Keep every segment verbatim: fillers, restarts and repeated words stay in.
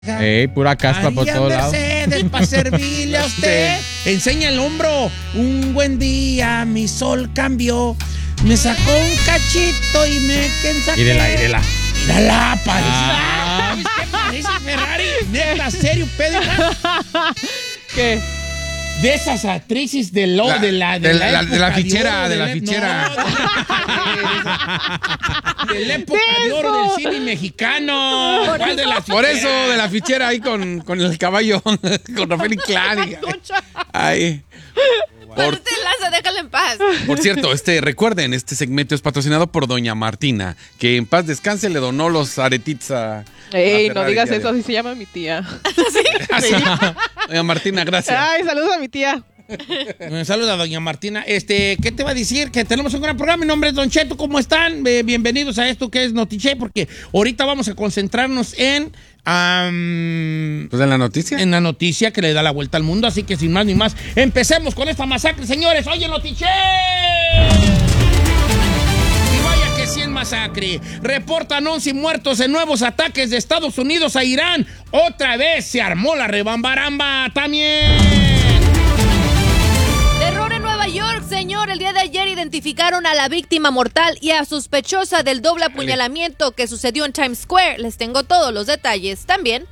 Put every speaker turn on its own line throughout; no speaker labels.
Ey, pura caspa por todos lados.
Mercedes, para servirle a usted. Enseña el hombro. Un buen día, mi sol cambió. Me sacó un cachito y me saqué.
Mírela, mírela.
Mírala, parece.
Ah.
¿Sabes qué parece Ferrari? Neta, serio, Pedro.
¿Qué?
De esas actrices de, lo,
La-
de la de,
de
la,
la- de la
época de
fichera,
oro,
de la
la-
fichera.
no, de, de la época de oro del cine mexicano. ¿Cuál de la
Por
fichera?
eso, de la fichera ahí con, con el caballo, con Rafael Inclán. y- Ay.
Cuando te lanza, déjala en paz.
Por cierto, este, recuerden, este segmento es patrocinado por Doña Martina, que en paz descanse le donó los aretitos a.
Ey,
a
no
Ferrari
digas
ya de-
eso, así se llama mi tía.
Doña Martina, gracias.
Ay, saludos a mi tía.
Un saludo a doña Martina. Este, ¿qué te va a decir? Que tenemos un gran programa. Mi nombre es Don Cheto. ¿Cómo están? Eh, bienvenidos a esto que es Notiche, porque ahorita vamos a concentrarnos en, am,
Pues en la noticia.
en la noticia que le da la vuelta al mundo. Así que sin más ni más, empecemos con esta masacre, señores. Oye, Notiche. Y vaya que sí es masacre. Reportan once muertos en nuevos ataques de Estados Unidos a Irán. Otra vez se armó la rebambaramba también.
Terror en Nueva York, señor. El día de ayer identificaron a la víctima mortal y a sospechosa del doble apuñalamiento que sucedió en Times Square. Les tengo todos los detalles también.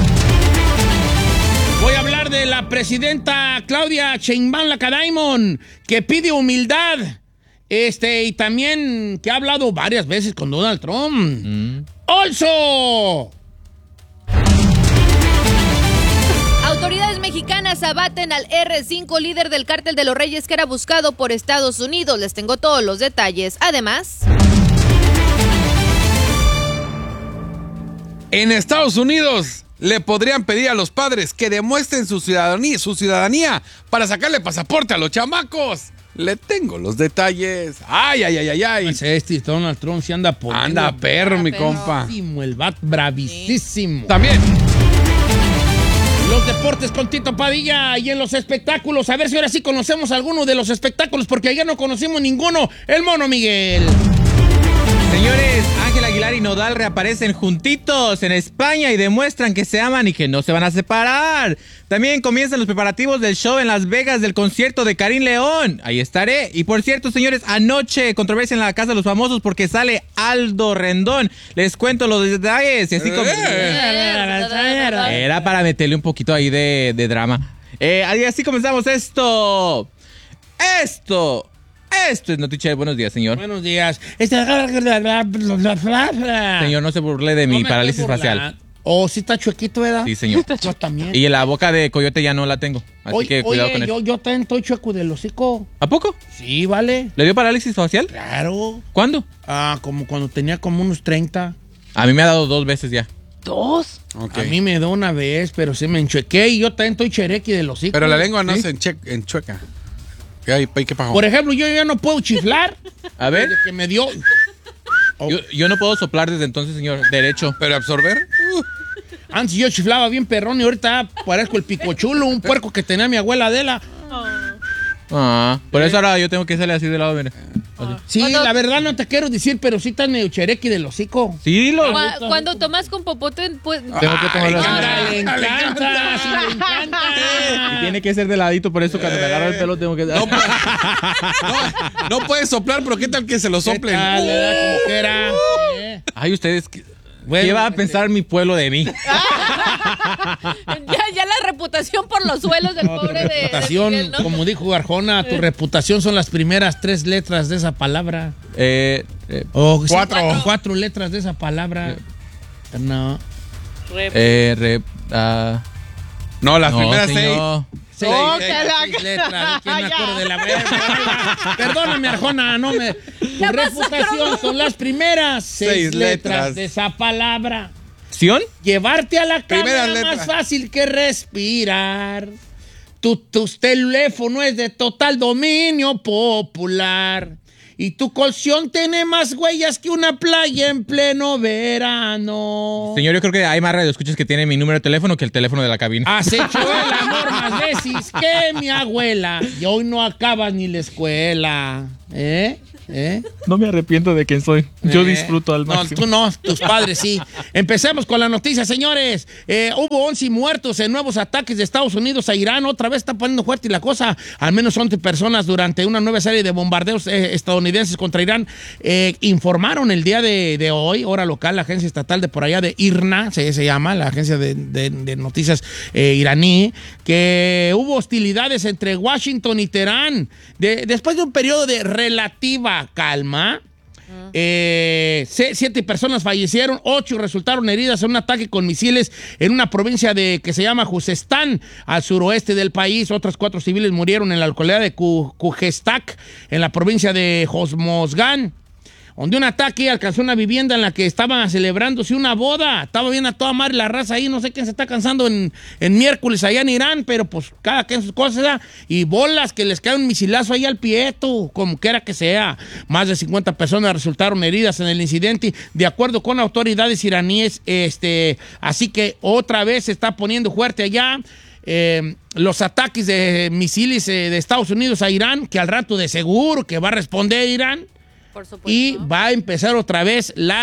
Voy a hablar de la presidenta Claudia Sheinbaum Lacadaimon, que pide humildad. Este, y también que ha hablado varias veces con Donald Trump.
Mm.
¡Also!
Autoridades mexicanas abaten al erre cinco, líder del cártel de los Reyes que era buscado por Estados Unidos. Les tengo todos los detalles. Además,
En Estados Unidos le podrían pedir a los padres que demuestren su ciudadanía, su ciudadanía para sacarle pasaporte a los chamacos. Le tengo los detalles. Ay, ay, ay, ay, ay.
Pues este Donald Trump se anda poniendo.
Anda perro, mi
perro.
compa.
bravísimo, el bat bravísimo.
También.
Los deportes con Tito Padilla y en los espectáculos. A ver si ahora sí conocemos alguno de los espectáculos, porque ayer no conocimos ninguno. El Mono Miguel.
Señores, Ángel Aguilar y Nodal reaparecen juntitos en España y demuestran que se aman y que no se van a separar. También comienzan los preparativos del show en Las Vegas del concierto de Karim León. Ahí estaré. Y por cierto, señores, anoche controversia en la Casa de los Famosos porque sale Aldo Rendón. Les cuento los detalles y así como... Era para meterle un poquito ahí de, de drama. Eh, y así comenzamos esto. Esto. Esto es Notiche. Buenos días, señor.
Buenos días. Este...
Señor, no se burle de mi
No me
parálisis
estoy
facial.
burlando. ¿O sí está chuequito, verdad?
Sí, señor.
Yo también.
Y la boca de coyote ya no la tengo. Así
Oye,
que cuidado
oye,
con
yo,
eso.
yo también estoy chueco del hocico.
¿A poco?
Sí, vale.
¿Le dio parálisis facial?
Claro.
¿Cuándo?
Ah, como cuando tenía como unos treinta.
A mí me ha dado dos veces ya.
¿Dos?
Ok.
A mí me dio una vez, pero se me enchuequé y yo también estoy cherequi del hocico.
Pero la lengua no
¿Sí?
se enche- enchueca. ¿Qué hay? ¿Qué pasó?
Por ejemplo, yo ya no puedo chiflar.
A ver.
Desde que me dio...
Yo, yo no puedo soplar desde entonces, señor. Derecho.
¿Pero absorber?
Antes yo chiflaba bien perrón y ahorita parezco el picochulo, un puerco que tenía mi abuela Adela.
Ah, por eso ahora yo tengo que salir así de lado, mire. Así.
Sí,
Cuando-
la verdad no te quiero decir, pero sí estás medio cherequi del hocico.
Sí, lo...
Cu- cuando tomas con popote, pues...
Tengo que tomarlo así.
Ahora le encanta, sí le encanta.
Y tiene que ser de ladito, por eso cuando me agarro el pelo tengo que...
No, no, no puedes soplar, pero ¿qué tal que se lo
¿Qué
soplen?
tal, verdad? Como que era. Eh.
Ay, ustedes... ¿Qué,
Bueno,
¿qué va a pensar mi pueblo de mí?
Ya, ya la reputación por los suelos del
No, tu
pobre de- de,
reputación,
Miguel, ¿no?
como dijo Arjona, tu reputación son las primeras tres letras de esa palabra.
Eh, eh,
O sí,
Cuatro.
cuatro. Cuatro letras de esa palabra. No.
eh, re- ah,
No, las
no,
primeras
señor.
Seis,
Oh,
seis,
que la-
seis letras. ¿Quién me
Ya.
acuerdo de la verdad? Perdóname, Arjona, no me. Tu
La
reputación
masacró.
son las primeras seis,
Seis
letras.
letras.
de esa palabra.
¿Sion?
Llevarte a la cama
Primera
es
letra.
más fácil que respirar. Tu, tu teléfono es de total dominio popular. Y tu colchón tiene más huellas que una playa en pleno verano.
Señor, yo creo que hay más radioescuchas que tienen mi número de teléfono que el teléfono de la cabina.
Has hecho el amor más veces que mi abuela. Y hoy no acabas ni la escuela. ¿Eh? ¿Eh?
No me arrepiento de quién soy. Yo
Eh,
disfruto al
No,
máximo.
tú no, tus padres sí. Empecemos con la noticia, señores. Eh, hubo once muertos en nuevos ataques de Estados Unidos a Irán. Otra vez está poniendo fuerte la cosa. Al menos once personas durante una nueva serie de bombardeos eh, estadounidenses contra Irán. Eh, informaron el día de, de hoy, hora local, la agencia estatal de por allá de IRNA, se, se llama, la agencia de, de, de noticias eh, iraní, que hubo hostilidades entre Washington y Teherán. De, después de un periodo de relativa calma, eh, siete personas fallecieron, ocho resultaron heridas en un ataque con misiles en una provincia de que se llama Juzestán, al suroeste del país. Otras cuatro civiles murieron en la localidad de Kujestak, en la provincia de Hormozgan, donde un ataque alcanzó una vivienda en la que estaban celebrándose una boda. Estaba bien a toda madre la raza ahí. No sé quién se está cansando en, en miércoles allá en Irán, pero pues cada quien sus cosas, ¿verdad? Y bolas que les cae un misilazo ahí al pie, tú, como quiera que sea. Más de cincuenta personas resultaron heridas en el incidente, de acuerdo con autoridades iraníes. Este, así que otra vez se está poniendo fuerte allá. Eh, los ataques de misiles eh, de Estados Unidos a Irán, que al rato de seguro que va a responder Irán.
Por supuesto.
Y va a empezar otra vez la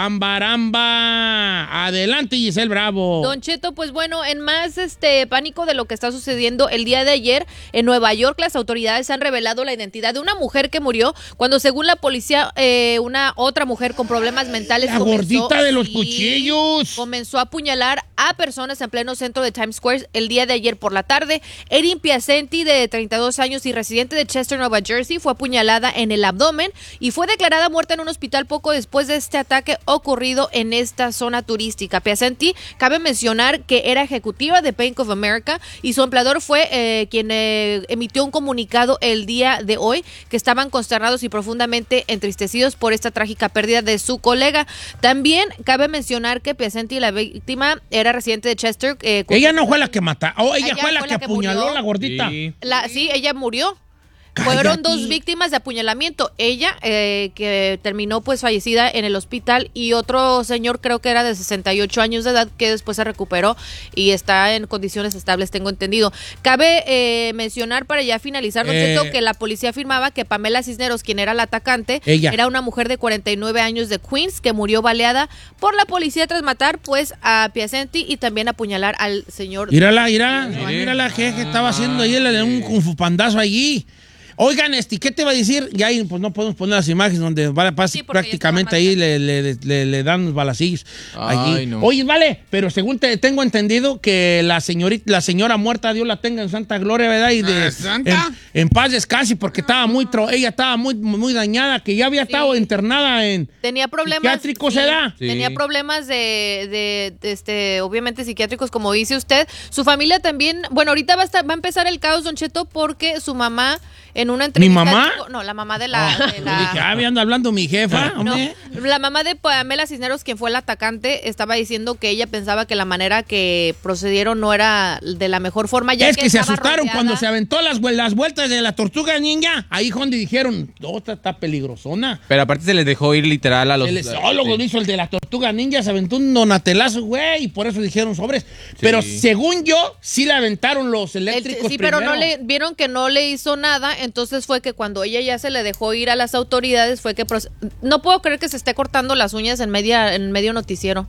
rebambaramba. Adelante, Giselle Bravo.
Don Cheto, pues bueno, en más este pánico de lo que está sucediendo el día de ayer, en Nueva York las autoridades han revelado la identidad de una mujer que murió cuando, según la policía, eh, una otra mujer con problemas mentales
La
comenzó,
gordita de los
sí,
cuchillos.
comenzó a apuñalar a personas en pleno centro de Times Square el día de ayer por la tarde. Erin Piacenti, de treinta y dos años y residente de Chester, Nueva Jersey, fue apuñalada en el abdomen y fue declarada muerta en un hospital poco después de este ataque ocurrido en esta zona turística. Piacenti, cabe mencionar que era ejecutiva de Bank of America y su empleador fue eh, quien eh, emitió un comunicado el día de hoy que estaban consternados y profundamente entristecidos por esta trágica pérdida de su colega. También cabe mencionar que Piacenti, la víctima, era residente de Chester. Eh,
Ella no fue la que mató. Oh, ella,
Ella
fue la
fue
que
la que
apuñaló
murió.
la gordita.
Sí.
La, sí, ella murió.
Cállate.
Fueron dos víctimas de apuñalamiento. Ella, eh, que terminó pues fallecida en el hospital, y otro señor, creo que era de sesenta y ocho años de edad, que después se recuperó y está en condiciones estables, tengo entendido. Cabe eh, mencionar, para ya finalizar, Don
Eh.
Cheto, que la policía afirmaba que Pamela Cisneros, quien era la atacante,
Ella.
era una mujer de cuarenta y nueve años de Queens que murió baleada por la policía tras matar pues a Piacenti y también apuñalar al señor.
Mírala, mírala,
Sí.
mírala que, que estaba haciendo ahí el- un kung fu pandazo allí. Oigan, este, ¿qué te va a decir? Ya ahí, pues no podemos poner las imágenes donde va, va-
Sí, porque ya
prácticamente
estaba
ahí le, le, le- le dan los balacillos.
Ay,
allí.
no.
Oye, vale, pero según te, tengo entendido que la señorita, la señora muerta, Dios la tenga en santa gloria, ¿verdad? Y de,
Ah, ¿santa?
En, en paz descanse, porque estaba muy, tro- ella estaba muy, muy dañada, que ya había estado internada en
Tenía problemas.
psiquiátricos,
sí,
¿será?
Sí.
Tenía problemas de, de, de, este, obviamente psiquiátricos, como dice usted. Su familia también, bueno, ahorita va a, estar- va a empezar el caos, Don Cheto, porque su mamá en una entrevista.
mamá?
dijo- no, la mamá de la.
Ah,
de
yo
la-
dije, ah, me anda hablando mi jefa,
no,
hombre.
la mamá de Pamela Cisneros, quien fue el atacante, estaba diciendo que ella pensaba que la manera que procedieron no era de la mejor forma. Ya
Es que, se
estaba
asustaron
rodeada.
cuando se aventó las, vuel- las vueltas de la tortuga ninja. Ahí donde dijeron, no, esta está peligrosona.
Pero aparte se les dejó ir literal a los...
El zoólogo
sí.
hizo el de la tortuga ninja, se aventó un donatelazo, güey, y por eso dijeron sobres. Pero según yo, sí le aventaron los
El-
eléctricos
sí, pero no
primero.
le vieron que no le hizo nada, entonces fue que cuando ella ya se le dejó ir a las autoridades fue que proce- no puedo creer que se esté cortando las uñas en media en medio noticiero.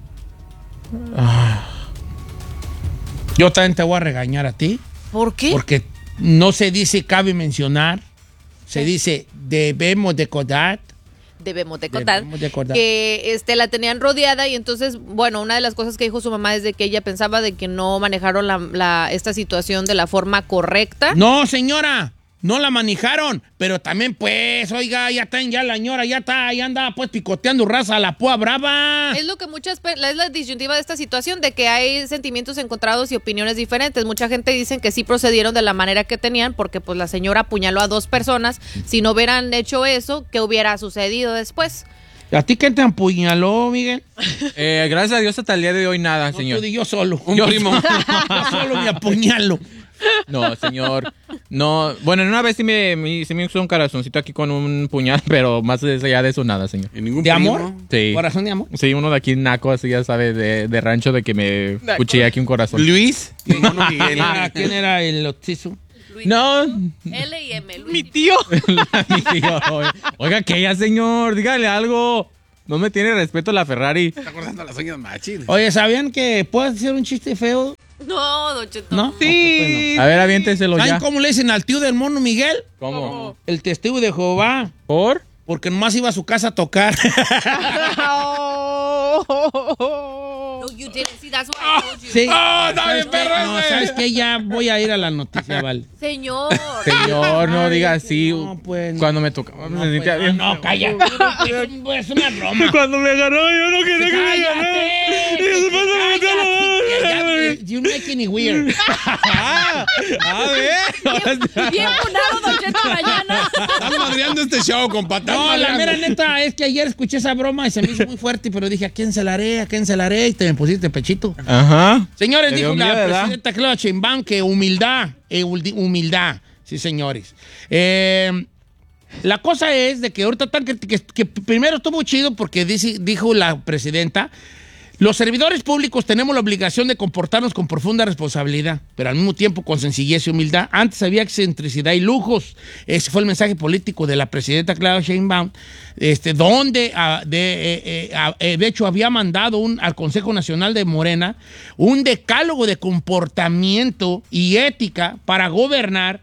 Yo también te voy a regañar a ti,
¿Por qué?
porque no se dice cabe mencionar, se dice debemos de codar.
Debemos de contar
Debemos de acordar.
que este la tenían rodeada, y entonces, bueno, una de las cosas que dijo su mamá es de que ella pensaba de que no manejaron la, la- esta situación de la forma correcta.
No, señora, no la manejaron, pero también, pues, oiga, ya está, ya la señora, ya está, ya anda, pues, picoteando raza a la púa brava.
Es lo que muchas pe- es la disyuntiva de esta situación, de que hay sentimientos encontrados y opiniones diferentes. Mucha gente dice que sí procedieron de la manera que tenían, porque pues la señora apuñaló a dos personas. Si no hubieran hecho eso, ¿qué hubiera sucedido después?
¿A ti quién te apuñaló, Miguel?
Eh, gracias a Dios hasta el día de hoy nada,
No,
señor.
tú di yo solo.
Un
Yo-
primo.
Yo solo me apuñalo.
No, señor. No, bueno, en una vez sí me, me, sí me hizo un corazoncito aquí con un puñal, pero más allá de eso nada, señor.
¿Y ningún
¿De
primo?
amor?
Sí.
¿Corazón de amor?
Sí, uno de aquí naco, así ya sabe, de, de rancho, de que me
Naco.
cuchillé aquí un corazón.
Luis. Mi mono Miguel.
¿Quién era, quién era el otizo?
Luis.
No.
L y M, Luis.
Mi tío.
Mi tío, oiga, que ya, señor, dígale algo. No me tiene respeto la Ferrari.
Está cortando las uñas machín.
Oye, ¿sabían que puedes hacer un chiste feo?
No, Don Cheto.
¿No?
Sí.
A ver, aviénteselo
¿Saben
ya.
cómo le dicen al tío del mono Miguel?
¿Cómo?
El testigo de Jehová.
¿Por?
Porque nomás iba a su casa a tocar.
No, you didn't. See, that's what I told you.
Sí.
¡Oh, está
¿Sabes
bien,
qué?
perro
No,
ese!
¿sabes qué? Ya voy a ir a la noticia, vale.
Señor.
Señor, no diga así.
No, pues.
Cuando me tocaba,
No,
me sentía
pues,
bien.
no, no, calla. Es un- es una broma.
Cuando me ganó, yo no quería que me
¡Cállate!
ganara. Y después me metió a la
Cállate. You make it weird.
Ah, a ver.
Bien, bien funado, Don Cheto, mañana.
Están madreando este show, compa. están
No, la
madreando.
mera neta es que ayer escuché esa broma y se me hizo muy fuerte, pero dije, ¿a quién se la haré? ¿A quién se la haré? Y te me pusiste pechito.
Ajá.
Señores,
Te
dijo
dio
la
miedo, ¿verdad?
presidenta Claudia Sheinbaum que humildad, eh, humildi- humildad, sí, señores. Eh, la cosa es de que ahorita tan que, que- que primero estuvo chido porque dice- dijo la presidenta, los servidores públicos tenemos la obligación de comportarnos con profunda responsabilidad, pero al mismo tiempo con sencillez y humildad. Antes había excentricidad y lujos. Ese fue el mensaje político de la presidenta Claudia Sheinbaum, este, donde ah, de, eh, eh, ah, eh, de hecho había mandado un, al Consejo Nacional de Morena un decálogo de comportamiento y ética para gobernar,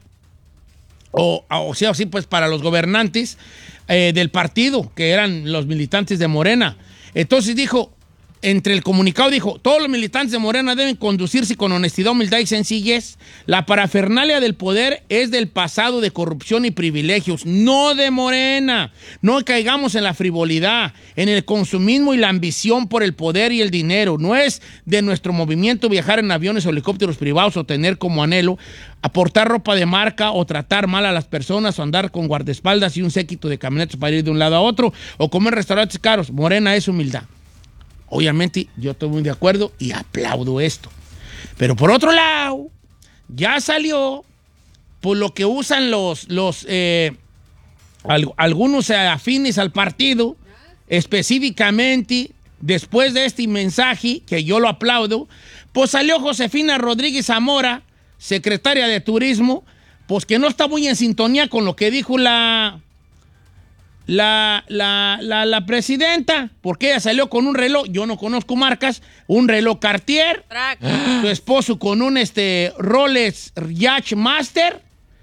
o, o sea, así pues para los gobernantes eh, del partido, que eran los militantes de Morena. Entonces dijo, entre el comunicado dijo, todos los militantes de Morena deben conducirse con honestidad, humildad y sencillez. La parafernalia del poder es del pasado de corrupción y privilegios, no de Morena. No caigamos en la frivolidad, en el consumismo y la ambición por el poder y el dinero. No es de nuestro movimiento viajar en aviones o helicópteros privados o tener como anhelo aportar ropa de marca o tratar mal a las personas o andar con guardaespaldas y un séquito de camionetas para ir de un lado a otro o comer en restaurantes caros. Morena es humildad. Obviamente yo estoy muy de acuerdo y aplaudo esto. Pero por otro lado, ya salió por lo que usan los, los eh, al- algunos eh, afines al partido, específicamente después de este mensaje, que yo lo aplaudo, pues salió Josefina Rodríguez Zamora, secretaria de Turismo, pues que no está muy en sintonía con lo que dijo la... La, la, la, la presidenta, porque ella salió con un reloj, yo no conozco marcas, un reloj Cartier,
Track.
su esposo con un este, Rolex Yacht Master,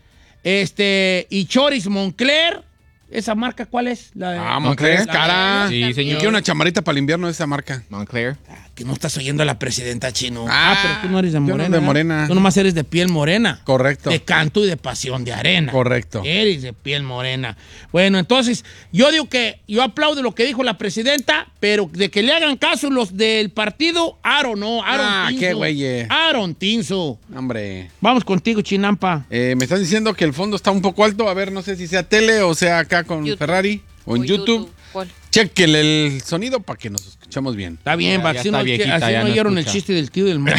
este, y Choris Moncler. ¿Esa marca cuál es? La de-
Ah, Moncler es
la-
cara.
Sí,
Y
señor.
quiero una chamarita para el invierno de esa marca.
Moncler.
Que no estás oyendo a la presidenta, Chino.
Ah,
Ah, pero tú no eres de
yo no
morena.
de
¿verdad?
morena.
Tú nomás eres de piel morena.
Correcto.
De canto y de pasión de arena.
Correcto.
Eres de piel morena. Bueno, entonces, yo digo que yo aplaudo lo que dijo la presidenta, pero de que le hagan caso los del partido, Aaron, no, Aaron
Ah,
Tinso.
qué güey.
Aaron Tinso.
Hombre.
Vamos contigo, Chinampa.
Eh, me estás diciendo que el fondo está un poco alto. A ver, no sé si sea tele o sea acá con
YouTube.
Ferrari o en
O
YouTube.
¿Cuál?
Chequenle el sonido para que nos escuchemos bien.
Está bien,
Ya,
para
ya
así
está
no,
viejita,
así
ya
no
no
oyeron el
escucha.
chiste del tío del mono.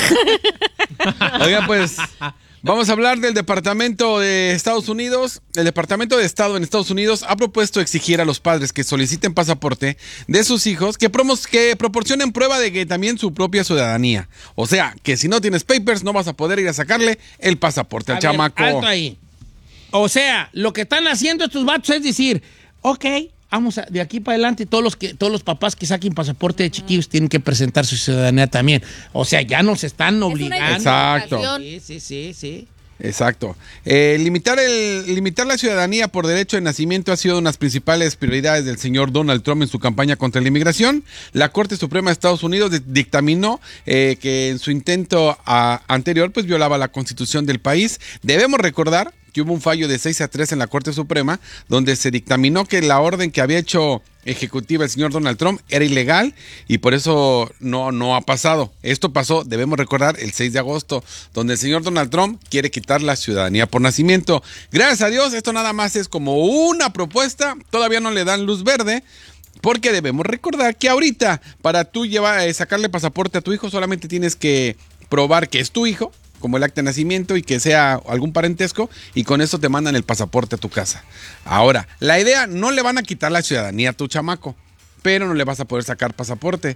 Oiga, pues, vamos a hablar del Departamento de Estados Unidos. El Departamento de Estado en Estados Unidos ha propuesto exigir a los padres que soliciten pasaporte de sus hijos que, promos, que proporcionen prueba de que también su propia ciudadanía. O sea, que si no tienes papers no vas a poder ir a sacarle el pasaporte
A
al
ver,
chamaco.
alto ahí. O sea, lo que están haciendo estos vatos es decir, ok, vamos a, de aquí para adelante todos los que todos los papás que saquen pasaporte de chiquillos tienen que presentar su ciudadanía también. O sea, ya nos están obligando.
Exacto.
identificación.
Sí, sí, sí, sí.
Exacto. Eh, limitar, el, limitar la ciudadanía por derecho de nacimiento ha sido una de las principales prioridades del señor Donald Trump en su campaña contra la inmigración. La Corte Suprema de Estados Unidos de- dictaminó eh, que en su intento a- anterior pues violaba la Constitución del país. Debemos recordar que hubo un fallo de seis a tres en la Corte Suprema donde se dictaminó que la orden que había hecho ejecutiva el señor Donald Trump era ilegal y por eso no, no ha pasado. Esto pasó, debemos recordar, el seis de agosto, donde el señor Donald Trump quiere quitar la ciudadanía por nacimiento. Gracias a Dios, esto nada más es como una propuesta, todavía no le dan luz verde. Porque debemos recordar que ahorita para tú llevar, eh, sacarle pasaporte a tu hijo solamente tienes que probar que es tu hijo, como el acta de nacimiento y que sea algún parentesco y con eso te mandan el pasaporte a tu casa. Ahora, la idea, no le van a quitar la ciudadanía a tu chamaco, pero no le vas a poder sacar pasaporte.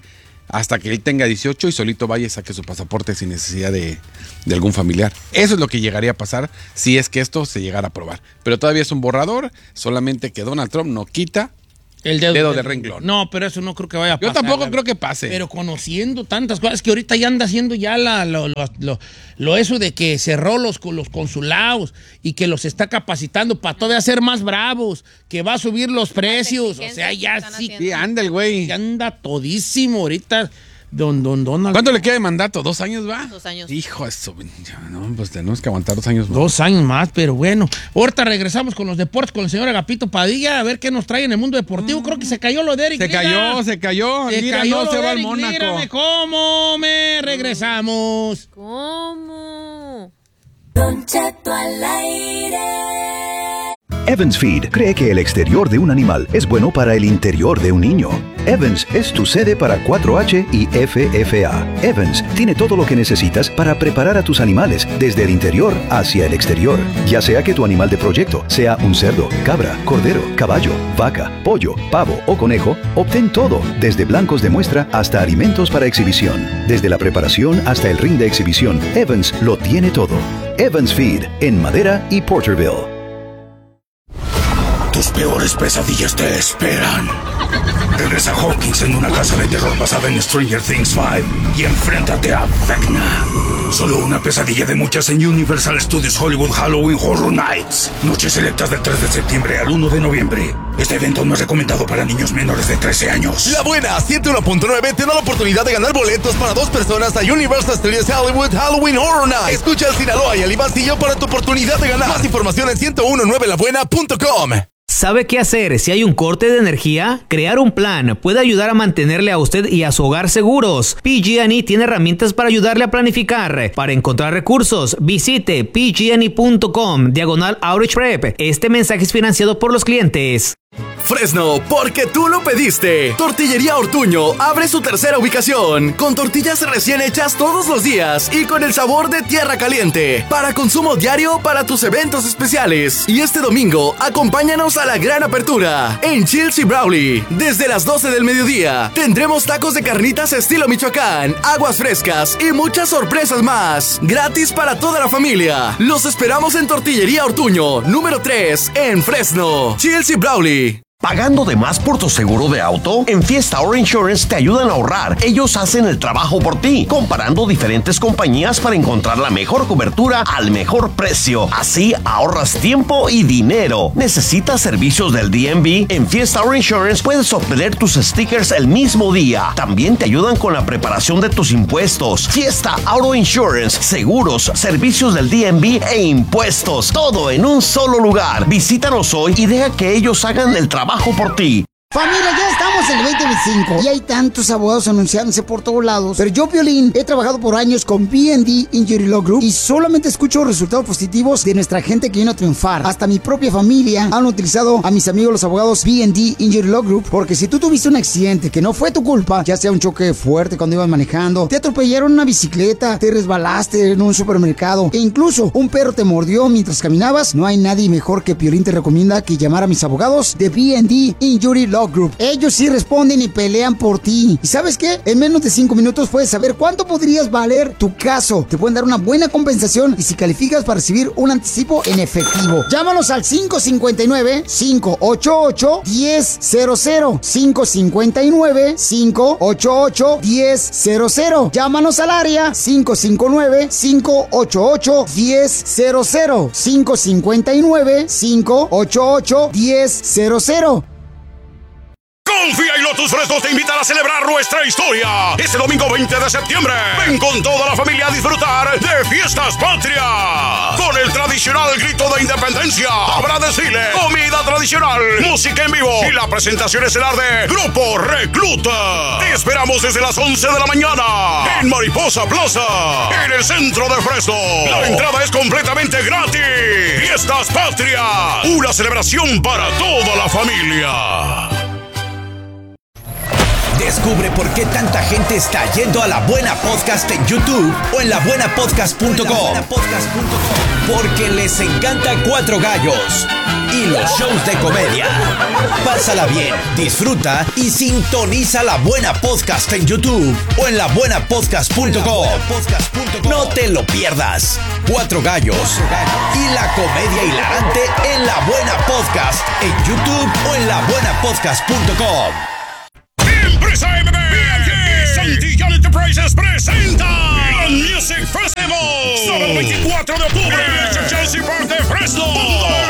hasta que él tenga dieciocho y solito vaya y saque su pasaporte sin necesidad de, de algún familiar. Eso es lo que llegaría a pasar si es que esto se llegara a aprobar. Pero todavía es un borrador, solamente que Donald Trump no quita el dedo, dedo del renglón.
No, pero eso no creo que vaya a pasar.
Yo tampoco creo que pase.
Pero conociendo tantas cosas, que ahorita ya anda haciendo ya la, lo, lo, lo, lo eso de que cerró los, los consulados y que los está capacitando para todavía ser más bravos, que va a subir los precios. O sea, ya sí.
Sí, anda el güey.
Ya anda todísimo ahorita. Don, don, Donald.
¿Cuánto le queda de mandato? ¿Dos años va?
Dos años.
Hijo, eso. No, pues tenemos que aguantar dos años más.
Dos años más, pero bueno. Ahorita regresamos con los deportes con el señor Agapito Padilla a ver qué nos trae en el mundo deportivo. Mm. Creo que se cayó lo de Eric
Se
Lira.
cayó, se cayó.
Se
Lira
cayó
no se va al Mónaco.
Lira, ¿cómo me regresamos?
¿Cómo?
Don Cheto al aire.
Evans Feed cree que el exterior de un animal es bueno para el interior de un niño. Evans es tu sede para cuatro H y F F A. Evans tiene todo lo que necesitas para preparar a tus animales desde el interior hacia el exterior. Ya sea que tu animal de proyecto sea un cerdo, cabra, cordero, caballo, vaca, pollo, pavo o conejo, obtén todo, desde blancos de muestra hasta alimentos para exhibición. Desde la preparación hasta el ring de exhibición, Evans lo tiene todo. Evans Feed, en Madera y Porterville.
Tus peores pesadillas te esperan. Regresa Hawkins en una casa de terror basada en Stranger Things cinco y enfréntate a Vecna. Solo una pesadilla de muchas en Universal Studios Hollywood Halloween Horror Nights. Noches selectas del tres de septiembre al uno de noviembre. Este evento no es recomendado para niños menores de trece años.
La Buena ciento uno punto nueve te da la oportunidad de ganar boletos para dos personas a Universal Studios Hollywood Halloween Horror Nights. Escucha al Sinaloa y al Ibastillo para tu oportunidad de ganar. Más información en ciento diecinueve la buena punto com.
¿Sabe qué hacer si hay un corte de energía? Crear un plan puede ayudar a mantenerle a usted y a su hogar seguros. P G and E tiene herramientas para ayudarle a planificar. Para encontrar recursos, visite p g and e punto com diagonal Outreach Prep. Este mensaje es financiado por los clientes.
Fresno, porque tú lo pediste. Tortillería Ortuño abre su tercera ubicación, con tortillas recién hechas todos los días y con el sabor de tierra caliente, para consumo diario para tus eventos especiales. Y este domingo, acompáñanos a la gran apertura en Chelsea Brawley. Desde las doce del mediodía, tendremos tacos de carnitas estilo Michoacán, aguas frescas y muchas sorpresas más. Gratis para toda la familia. Los esperamos en Tortillería Ortuño, número tres, en Fresno. Chelsea Brawley.
¿Pagando de más por tu seguro de auto? En Fiesta Auto Insurance te ayudan a ahorrar. Ellos hacen el trabajo por ti, comparando diferentes compañías para encontrar la mejor cobertura al mejor precio. Así ahorras tiempo y dinero. ¿Necesitas servicios del D M V? En Fiesta Auto Insurance puedes obtener tus stickers el mismo día. También te ayudan con la preparación de tus impuestos. Fiesta Auto Insurance, seguros, servicios del D M V e impuestos. Todo en un solo lugar. Visítanos hoy y deja que ellos hagan el trabajo por ti.
Familia, ya estamos en el veinte veinticinco y hay tantos abogados anunciándose por todos lados. Pero yo, Piolín, he trabajado por años con B and D Injury Law Group y solamente escucho resultados positivos de nuestra gente que vino a triunfar. Hasta mi propia familia han utilizado a mis amigos los abogados B and D Injury Law Group, porque si tú tuviste un accidente que no fue tu culpa, ya sea un choque fuerte cuando ibas manejando, te atropellaron una bicicleta, te resbalaste en un supermercado e incluso un perro te mordió mientras caminabas, no hay nadie mejor que Piolín te recomienda que llamar a mis abogados de B and D Injury Law Group. Ellos sí responden y pelean por ti. ¿Y sabes qué? En menos de cinco minutos puedes saber cuánto podrías valer tu caso. Te pueden dar una buena compensación y si calificas para recibir un anticipo en efectivo. Llámanos al cinco cinco nueve, cinco ocho ocho, uno cero cero cero. cinco cinco nueve, cinco ocho ocho, uno cero cero. Llámanos al área cinco cinco nueve, cinco ocho ocho, uno cero cero. cinco cinco nueve, cinco ocho ocho, uno cero cero.
Confía y Lotus Fresno te invitan a celebrar nuestra historia. Este domingo veinte de septiembre, ven con toda la familia a disfrutar de Fiestas Patria. Con el tradicional grito de independencia, habrá desfile, comida tradicional, música en vivo y la presentación estelar de Grupo Recluta. Te esperamos desde las once de la mañana en Mariposa Plaza, en el centro de Fresno. La entrada es completamente gratis. Fiestas Patria, una celebración para toda la familia.
Descubre por qué tanta gente está yendo a La Buena Podcast en YouTube o en la buena podcast punto com. Porque les encanta Cuatro Gallos y los shows de comedia. Pásala bien, disfruta y sintoniza La Buena Podcast en YouTube o en la buena podcast punto com. No te lo pierdas. Cuatro gallos y la comedia hilarante en La Buena Podcast en YouTube o en la buena podcast punto com.
Empresa M B y Santillán Enterprises presenta el Music Festival. Sábado veinticuatro de octubre en el Chelsea Park de Fresno.